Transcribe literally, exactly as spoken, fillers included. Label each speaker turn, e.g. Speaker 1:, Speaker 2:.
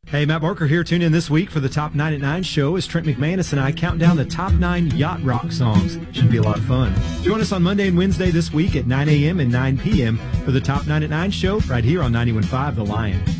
Speaker 1: Hey, Matt Barker here. Tune in this week for the Top nine at nine show as Trent McManus and I count down the top nine yacht rock songs. Should be a lot of fun. Join us on Monday and Wednesday this week at nine a.m. and nine p.m. for the Top nine at nine show right here on ninety-one point five The Lion.